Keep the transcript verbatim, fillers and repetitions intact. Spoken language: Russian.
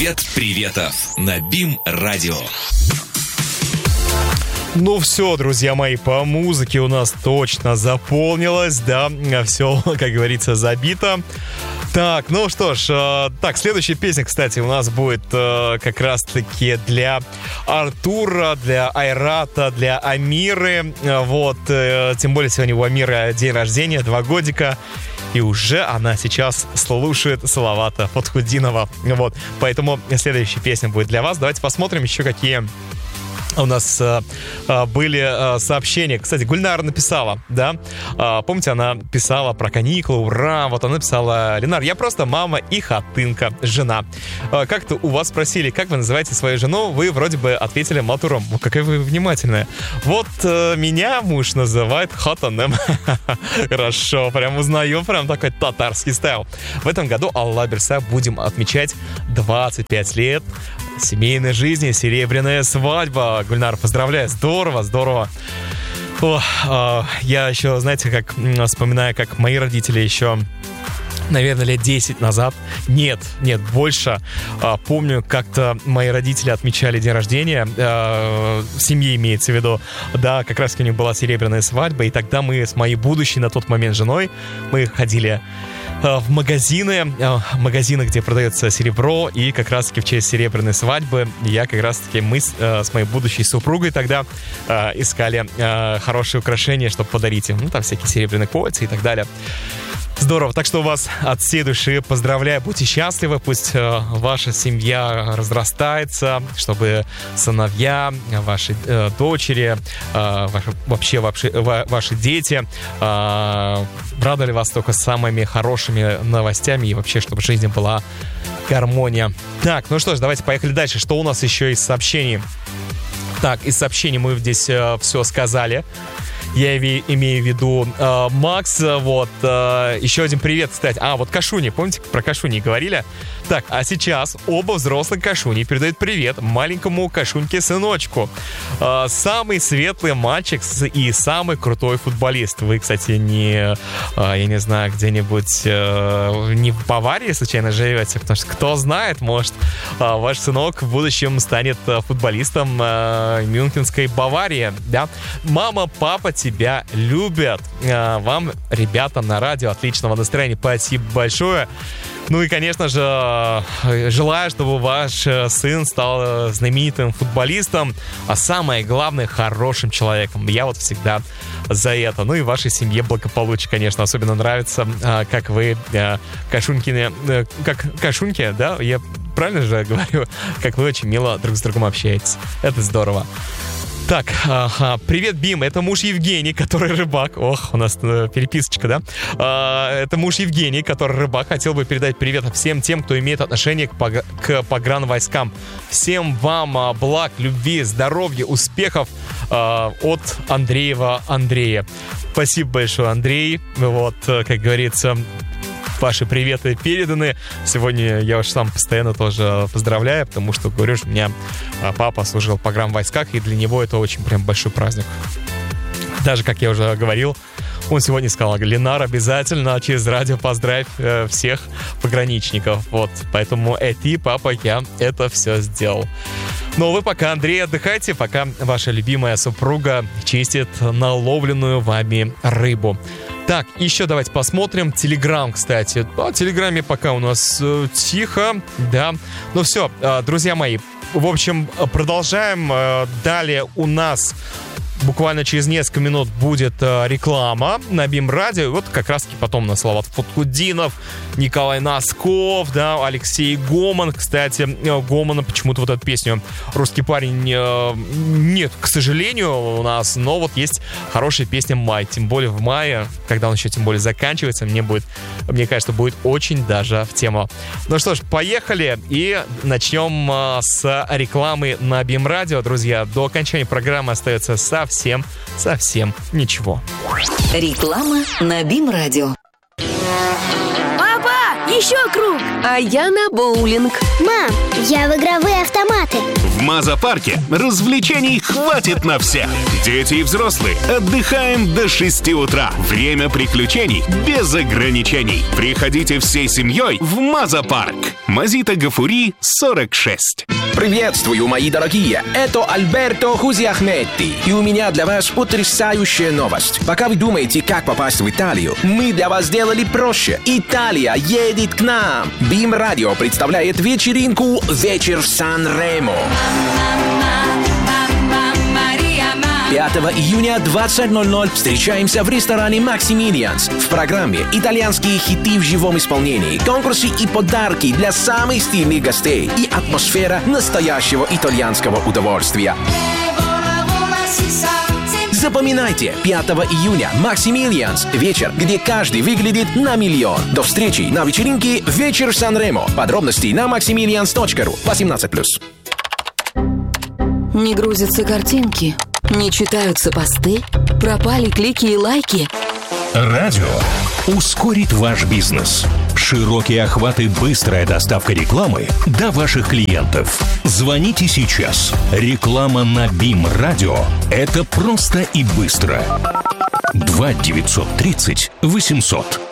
Привет приветов на БИМ-радио. Ну все, друзья мои, по музыке у нас точно заполнилось, да, все, как говорится, забито. Так, ну что ж, э, так, следующая песня, кстати, у нас будет э, как раз-таки для Артура, для Айрата, для Амиры, э, вот, э, тем более сегодня у Амиры день рождения, два годика, и уже она сейчас слушает Салавата Фатхудинова, вот, поэтому следующая песня будет для вас. Давайте посмотрим еще, какие у нас э, э, были э, сообщения. Кстати, Гульнара написала, да, э, помните, она писала про каникулы, ура, вот она написала: Ленар, я просто мама и хатынка, жена. Э, как-то у вас спросили, как вы называете свою жену, вы вроде бы ответили Матуром. Ну, какая вы внимательная. Вот э, меня муж называет хатаnem. Хорошо, прям узнаю, прям такой татарский стайл. В этом году, Алла Берса, будем отмечать двадцать пять лет семейной жизни, серебряная свадьба. Гульнар, поздравляю, здорово, здорово. О, э, я еще, знаете, как вспоминаю, как мои родители еще, наверное, лет десять назад, нет, нет, больше, э, помню, как-то мои родители отмечали день рождения, э, в семье имеется в виду, да, как раз у них была серебряная свадьба, и тогда мы с моей будущей на тот момент женой, мы ходили в магазины, магазины, где продается серебро, и как раз-таки в честь серебряной свадьбы я как раз-таки, мы с, с моей будущей супругой тогда э, искали э, хорошие украшения, чтобы подарить им, ну, там всякие серебряные кольца и так далее. Здорово, так что у вас от всей души поздравляю, будьте счастливы, пусть э, ваша семья разрастается, чтобы сыновья, ваши э, дочери, э, ваши, вообще ваши, ва, ваши дети э, радовали вас только самыми хорошими новостями, и вообще, чтобы в жизни была гармония. Так, ну что ж, давайте поехали дальше. Что у нас еще из сообщений? Так, из сообщений мы здесь э, все сказали. Я имею в виду э, Макс, вот, э, еще один привет, кстати. А, вот Кашуни, помните, про Кашуни говорили? Так, а сейчас оба взрослых Кашуни передают привет маленькому Кашуньке-сыночку. Э, самый светлый мальчик и самый крутой футболист. Вы, кстати, не, э, я не знаю, где-нибудь э, не в Баварии случайно живете, потому что, кто знает, может, э, ваш сынок в будущем станет футболистом э, Мюнхенской Баварии, да? Мама, папа тебя любят. Вам, ребята, на радио отличного настроения. Спасибо большое. Ну и, конечно же, желаю, чтобы ваш сын стал знаменитым футболистом, а самое главное, хорошим человеком. Я вот всегда за это. Ну и вашей семье благополучия, конечно. Особенно нравится, как вы, Кашунькины, как Кашуньки, да? Я правильно же говорю? Как вы очень мило друг с другом общаетесь. Это здорово. Так, ага, привет, Бим, это муж Евгений, который рыбак. Ох, у нас э, переписочка, да? А, это муж Евгений, который рыбак. Хотел бы передать привет всем тем, кто имеет отношение к, пог... к погранвойскам. Всем вам а, благ, любви, здоровья, успехов а, от Андреева Андрея. Спасибо большое, Андрей. Вот, как говорится, ваши приветы переданы. Сегодня я уж сам постоянно тоже поздравляю, потому что, говорю, у меня папа служил в погранвойсках, и для него это очень прям большой праздник. Даже, как я уже говорил, он сегодня сказал: Ленар, обязательно через радио поздравь э, всех пограничников. Вот, поэтому эти, папа, я это все сделал. Но вы пока, Андрей, отдыхайте, пока ваша любимая супруга чистит наловленную вами рыбу. Так, еще давайте посмотрим. Телеграм, кстати. О Телеграме пока у нас э, тихо, да. Ну все, э, друзья мои, в общем, продолжаем. Э, далее у нас буквально через несколько минут будет э, реклама на БИМ-радио. Вот как раз-таки потом на Салават Фатхудинов, Николай Носков, да, Алексей Гоман. Кстати, э, Гомана почему-то вот эту песню «Русский парень» э, нет, к сожалению, у нас. Но вот есть хорошая песня «Май». Тем более в мае, когда он еще тем более заканчивается, мне будет, мне кажется, будет очень даже в тему. Ну что ж, поехали и начнем э, с рекламы на БИМ-радио. Друзья, до окончания программы остается совсем Совсем, совсем ничего. Реклама на БИМ-радио. Папа, Еще круг. А я на боулинг. Мам, я в игровые автоматы. В Маза-парке развлечений хватит на всех. Дети и взрослые отдыхаем до шести утра. Время приключений без ограничений. Приходите всей семьей в Маза-парк. Мазита Гафури, сорок шесть. Приветствую, мои дорогие! Это Альберто Хузиахметти. И у меня для вас потрясающая новость. Пока вы думаете, как попасть в Италию, мы для вас сделали проще. Италия едет к нам. Бим Радио представляет вечеринку «Вечер в Сан-Ремо». пятого июня двадцать ноль ноль встречаемся в ресторане «Максимилианс». В программе итальянские хиты в живом исполнении, конкурсы и подарки для самых стильных гостей и атмосфера настоящего итальянского удовольствия. Запоминайте, пятого июня «Максимилианс» – вечер, где каждый выглядит на миллион. До встречи на вечеринке «Вечер в Сан-Ремо». Подробности на максимилианс точка ру. восемнадцать плюс. Не грузятся картинки, не читаются посты, пропали клики и лайки. Радио ускорит ваш бизнес. Широкие охваты, быстрая доставка рекламы до ваших клиентов. Звоните сейчас. Реклама на Бим Радио – это просто и быстро. два девятьсот тридцать восемьсот.